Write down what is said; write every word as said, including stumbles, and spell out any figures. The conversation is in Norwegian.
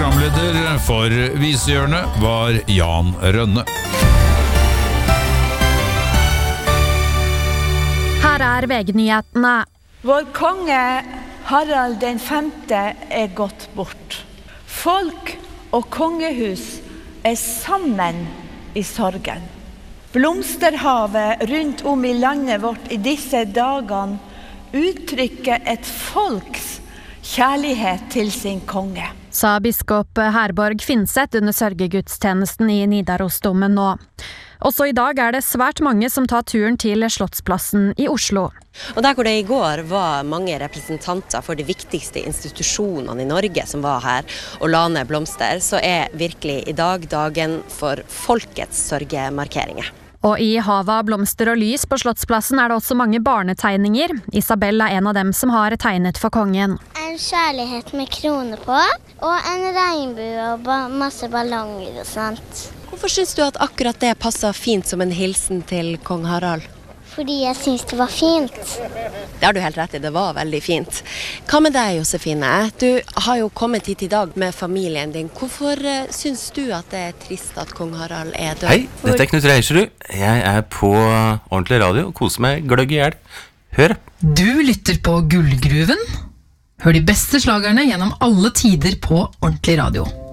Programleder for Visehjørnet var Jan Rønne. Her er V G-nyhetene. Vår konge Harald den femte er gått bort. Folk og kongehus er sammen i sorgen. Blomsterhavet rundt om i landet vårt i disse dagene uttrykker et folks kjærlighet til sin konge. Sa biskop Herborg Finseth under sørgegudstjenesten i Nidarosdomen nå. Også i dag er det svært mange som tar turen til Slottsplassen i Oslo. Og der hvor det i går var mange representanter for de viktigste institusjonene i Norge som var her og la ned blomster, så er virkelig i dag dagen for folkets sørgemarkeringer. Og i havet av blomster og lys på Slottsplassen er det også mange barnetegninger. Isabel er en av dem som har tegnet for kongen. En kjærlighet med krone på, og en regnbue og ba- masse ballonger og sånt. Hvorfor synes du at akkurat det passer fint som en hilsen til kong Harald? Fordi jeg synes det var fint. Det har du helt rett i, det var veldig fint. Hva med deg, Josefine? Du har jo kommet hit i dag med familien din. Hvorfor uh, synes du at det er trist at kong Harald er død? Hei, dette er Knut Reiserud. Jeg er på ordentlig radio og koser meg gløgg i hjel. Hør! Du lytter på Gullgruven. Hør de beste slagerne gjennom alle tider på ordentlig radio.